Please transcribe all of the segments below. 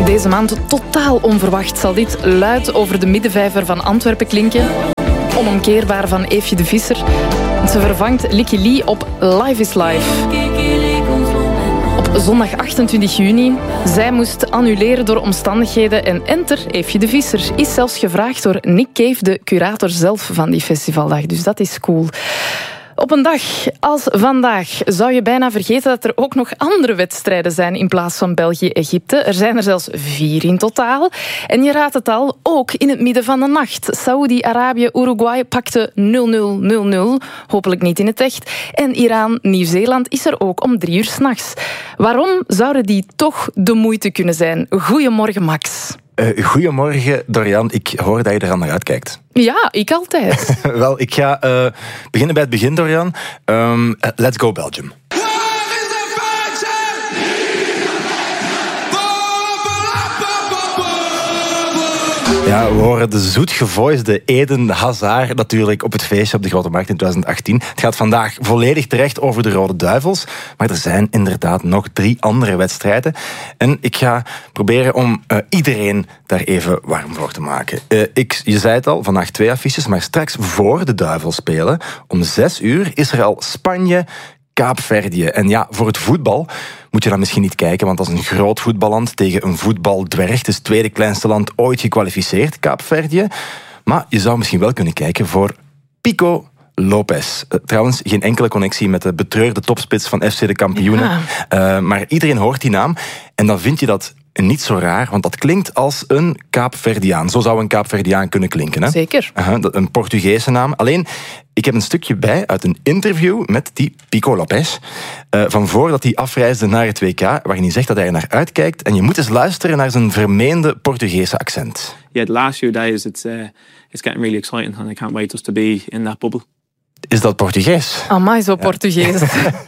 Deze maand, totaal onverwacht, zal dit luid over de middenvijver van Antwerpen klinken. Onomkeerbaar van Eefje de Visser. Ze vervangt Licky Lee op Life is Life. Op zondag 28 juni. Zij moest annuleren door omstandigheden en enter, Eefje de Visser, is zelfs gevraagd door Nick Cave, de curator zelf van die festivaldag. Dus dat is cool. Op een dag als vandaag zou je bijna vergeten dat er ook nog andere wedstrijden zijn in plaats van België-Egypte. Er zijn er zelfs 4 in totaal. En je raadt het al, ook in het midden van de nacht. Saoedi-Arabië-Uruguay pakte 0-0-0-0. Hopelijk niet in het echt. En Iran-Nieuw-Zeeland is er ook om 3 uur 's nachts. Waarom zouden die toch de moeite kunnen zijn? Goedemorgen, Max. Goedemorgen, Dorian. Ik hoor dat je er aan naar uitkijkt. Ja, ik altijd. Wel, ik ga beginnen bij het begin, Dorian. Let's go Belgium. Ja, we horen de zoetgevoisde Eden Hazard natuurlijk op het feestje op de Grote Markt in 2018. Het gaat vandaag volledig terecht over de Rode Duivels, maar er zijn inderdaad nog 3 andere wedstrijden. En ik ga proberen om iedereen daar even warm voor te maken. Je zei het al, vandaag 2 affiches, maar straks voor de Duivels spelen, om 6 uur, is er al Spanje, Kaapverdië. En ja, voor het voetbal moet je dan misschien niet kijken, want dat is een groot voetballand tegen een voetbaldwerg. Het is het tweede kleinste land ooit gekwalificeerd, Kaapverdië. Maar je zou misschien wel kunnen kijken voor Pico Lopes. Trouwens, geen enkele connectie met de betreurde topspits van FC de Kampioenen. Ja. Maar iedereen hoort die naam. En dan vind je dat niet zo raar, want dat klinkt als een Kaapverdiaan. Zo zou een Kaapverdiaan kunnen klinken. Hè? Zeker. Een Portugese naam. Alleen, ik heb een stukje bij uit een interview met die Pico Lopes. Van voordat hij afreisde naar het WK, waarin hij zegt dat hij er naar uitkijkt. En je moet eens luisteren naar zijn vermeende Portugese accent. Yeah, the last few days it's getting really exciting and I can't wait just to be in that bubble. Is dat Portugees? Amai, zo Portugees.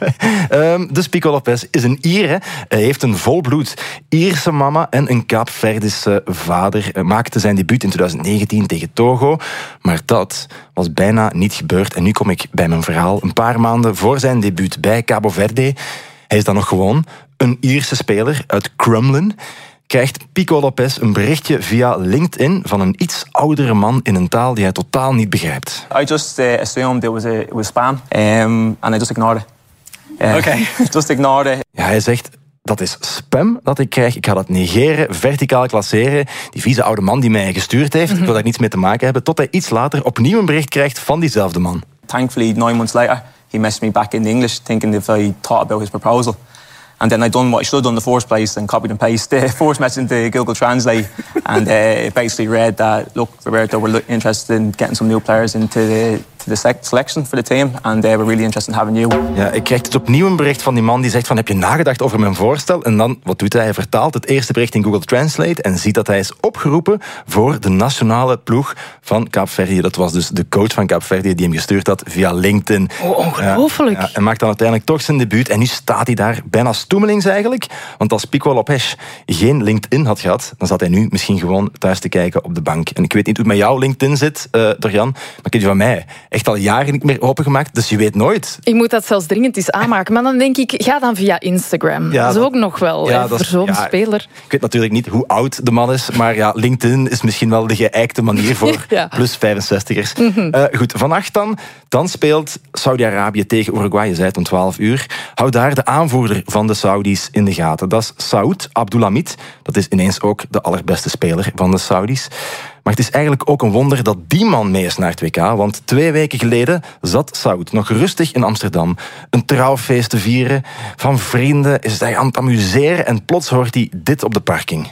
Dus Pico Lopes is een Ier. Hij heeft een volbloed Ierse mama en een Kaapverdische vader. Maakte zijn debuut in 2019 tegen Togo. Maar dat was bijna niet gebeurd. En nu kom ik bij mijn verhaal. Een paar maanden voor zijn debuut bij Cabo Verde. Hij is dan nog gewoon een Ierse speler uit Crumlin. Krijgt Pico Lopes een berichtje via LinkedIn van een iets oudere man in een taal die hij totaal niet begrijpt. I just assumed it was spam and I just ignored it. Okay. Just ignored it. Ja, hij zegt, dat is spam dat ik krijg. Ik ga dat negeren, verticaal klasseren. Die vieze oude man die mij gestuurd heeft, ik wil daar niets mee te maken hebben, tot hij iets later opnieuw een bericht krijgt van diezelfde man. Thankfully, 9 months later, he messaged me back in English, thinking if I thought about his proposal. And then I done what I should have done in the first place and copied and pasted the first message into Google Translate. And it basically read that, look, Roberto, we're interested in getting some new players into the selection for the team. And we're really interested in having you. Ja, ik krijg dus opnieuw een bericht van die man die zegt van, heb je nagedacht over mijn voorstel? En dan, wat doet hij? Hij vertaalt het eerste bericht in Google Translate en ziet dat hij is opgeroepen voor de nationale ploeg van Kaapverdië. Dat was dus de coach van Kaapverdië die hem gestuurd had via LinkedIn. Oh, ongelooflijk. Ja, en maakt dan uiteindelijk toch zijn debuut. En nu staat hij daar bijna stoemelings eigenlijk. Want als Pico Lopes geen LinkedIn had gehad, dan zat hij nu misschien gewoon thuis te kijken op de bank. En ik weet niet hoe het met jouw LinkedIn zit, Dorian, maar ik heb die van mij echt al jaren niet meer opengemaakt, dus je weet nooit. Ik moet dat zelfs dringend eens aanmaken. Maar dan denk ik, ga dan via Instagram. Ja, dat is ook nog wel voor zo'n speler. Ik weet natuurlijk niet hoe oud de man is, maar ja, LinkedIn is misschien wel de geëikte manier voor plus 65ers. Goed, vannacht dan speelt Saudi-Arabië tegen Uruguay, je zei het om 12 uur. Hou daar de aanvoerder van de Saudis in de gaten. Dat is Saud Abdulhamid. Dat is ineens ook de allerbeste speler van de Saudis. Maar het is eigenlijk ook een wonder dat die man mee is naar het WK, want 2 weken geleden zat Saud nog rustig in Amsterdam een trouwfeest te vieren. Van vrienden is hij aan het amuseren en plots hoort hij dit op de parking.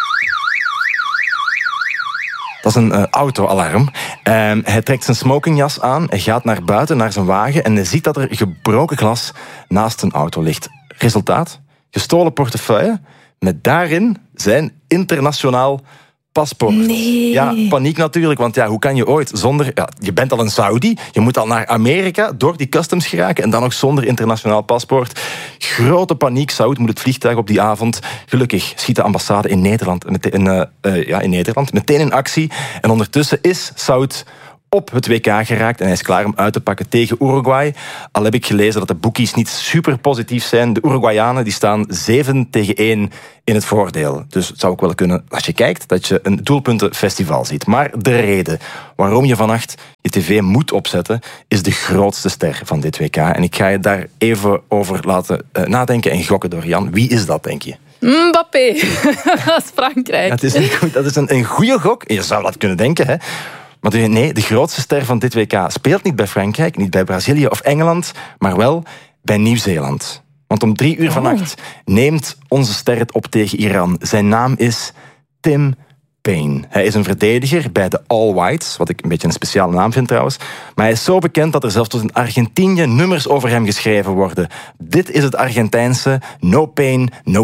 Dat is een autoalarm. Hij trekt zijn smokingjas aan, hij gaat naar buiten, naar zijn wagen en hij ziet dat er gebroken glas naast zijn auto ligt. Resultaat? Gestolen portefeuille met daarin zijn internationaal paspoort. Nee. Ja, paniek natuurlijk, want ja, hoe kan je ooit zonder... Ja, je bent al een Saudi, je moet al naar Amerika door die customs geraken en dan nog zonder internationaal paspoort. Grote paniek. Saud moet het vliegtuig op die avond. Gelukkig schiet de ambassade in Nederland meteen in actie. En ondertussen is Saud op het WK geraakt en hij is klaar om uit te pakken tegen Uruguay. Al heb ik gelezen dat de bookies niet super positief zijn. De Uruguayanen die staan 7-1 in het voordeel. Dus het zou ook wel kunnen, als je kijkt, dat je een doelpuntenfestival ziet. Maar de reden waarom je vannacht je tv moet opzetten, is de grootste ster van dit WK. En ik ga je daar even over laten nadenken en gokken door Jan. Wie is dat, denk je? Mbappé. Dat is Frankrijk. Ja, dat is een goede gok. Je zou dat kunnen denken, hè. Maar nee, de grootste ster van dit WK speelt niet bij Frankrijk, niet bij Brazilië of Engeland, maar wel bij Nieuw-Zeeland. Want om 3 uur vannacht neemt onze ster het op tegen Iran. Zijn naam is Tim Paine. Hij is een verdediger bij de All Whites, wat ik een beetje een speciale naam vind trouwens. Maar hij is zo bekend dat er zelfs tot in Argentinië nummers over hem geschreven worden. Dit is het Argentijnse No Pain, No